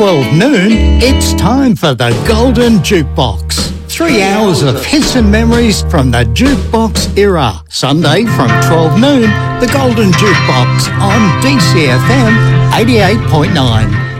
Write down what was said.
12 noon, it's time for the Golden Jukebox. 3 hours of hits and memories from the jukebox era. Sunday from 12 noon, the Golden Jukebox on DCFM 88.9.